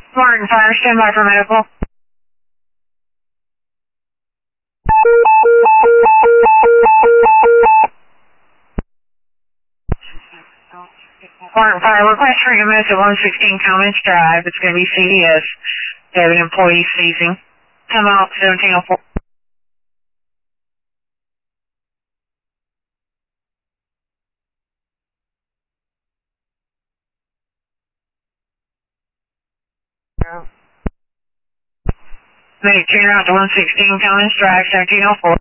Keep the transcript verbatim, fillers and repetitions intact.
Martin Fire, stand by for medical. Martin Fire, request for E M S at one sixteen Commons Drive. It's going to be C D S. They have an employee seizing. Come out seventeen oh four. Medic, turn out to one sixteen Commons Drive, seventeen oh four.